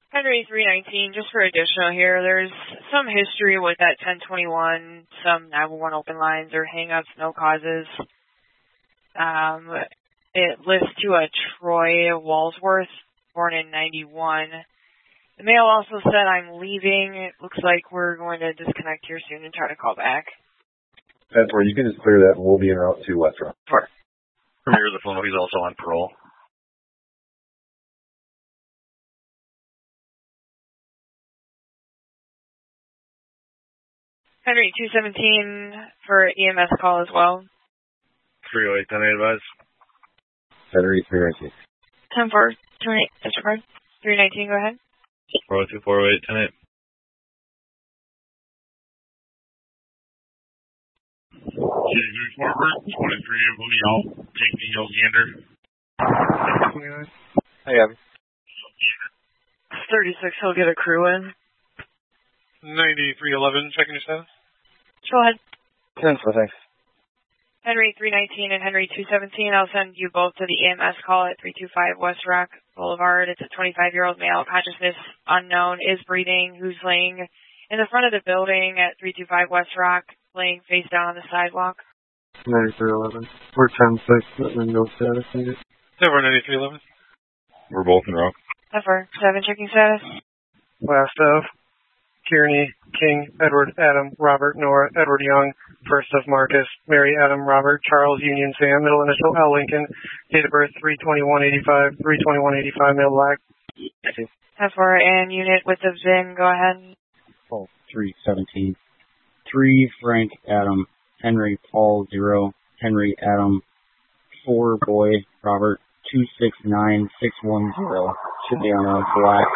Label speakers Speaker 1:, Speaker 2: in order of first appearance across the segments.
Speaker 1: Henry 319, just for additional here, there's some history with that 1021, some 911 open lines or hang-ups, no causes. It lists to a Troy Walsworth, born in 91. The mail also said I'm leaving. It looks like we're going to disconnect here soon and try to call back.
Speaker 2: That's where you can just clear that and we'll be en route to West Rock.
Speaker 3: Sure. Premier the phone, he's also on parole.
Speaker 1: Henry 217 for EMS call as well.
Speaker 3: 308, 10 advise.
Speaker 2: Henry 319.
Speaker 1: 10-4, 28, disregard. 319, go ahead.
Speaker 3: 402, 408, 10 23 O'Neill, JP Gander.
Speaker 2: Hey, Abby.
Speaker 1: 36, he'll get a crew in.
Speaker 4: 9311, checking your status.
Speaker 1: Go ahead.
Speaker 2: 10-4, thanks.
Speaker 1: Henry 319 and Henry 217, I'll send you both to the EMS call at 325 West Rock Boulevard. It's a 25-year-old male, consciousness unknown, is breathing, who's laying in the front of the building at 325 West Rock, laying face down on the sidewalk.
Speaker 5: 9311. We're 10-6, no status needed.
Speaker 4: Over 9311.
Speaker 3: We're both in row.
Speaker 1: Ever 7, checking status.
Speaker 5: Last of Kearney, King, Edward, Adam, Robert, Nora, Edward Young, first of Marcus, Mary, Adam, Robert, Charles, Union, Sam, middle initial L. Lincoln, date of birth 3/21/85, 3/21/85, male black.
Speaker 1: Ever and unit with the VIN, go ahead.
Speaker 6: 317. 3 Frank Adam, Henry Paul 0, Henry Adam 4 Boy Robert 269610. Should be on a black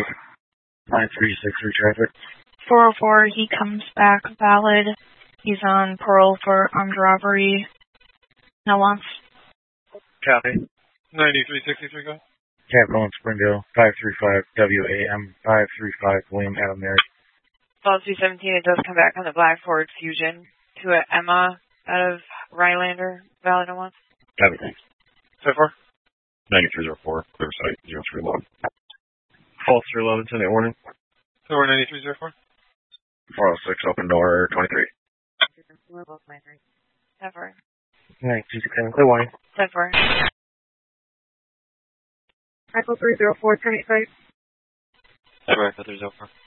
Speaker 3: 9363 traffic.
Speaker 7: 404, he comes back valid. He's on parole for armed robbery. No wants.
Speaker 4: Copy. 9363, go.
Speaker 3: Capital in Springdale, 535 WAM, 535 William Adam Mary.
Speaker 1: Fall 217, it does come back on the Black Ford Fusion to a Emma out of Rylander, valid no wants.
Speaker 3: Copy, thanks.
Speaker 4: So far?
Speaker 3: 9304, clear site, 031. False 311, send it warning.
Speaker 4: Over 9304.
Speaker 3: 406, open door 23.
Speaker 1: Ever.
Speaker 5: 9267, clear warning.
Speaker 1: Ever.
Speaker 7: Echo 304, 1085.
Speaker 4: Ever, 304.